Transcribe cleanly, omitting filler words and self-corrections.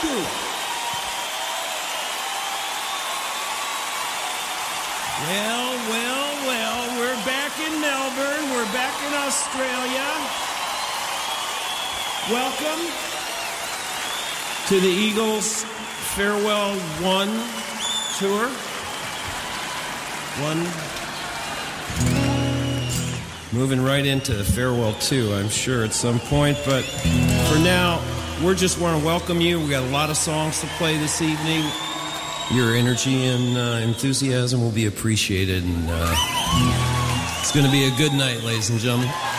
2. Well, we're back in Melbourne. We're back in Australia. Welcome to the Eagles Farewell 1 tour. Moving right into Farewell 2, I'm sure, at some point. But for now, we just want to welcome you. We got a lot of songs to play this evening. Your energy and enthusiasm will be appreciated. And it's going to be a good night, ladies and gentlemen.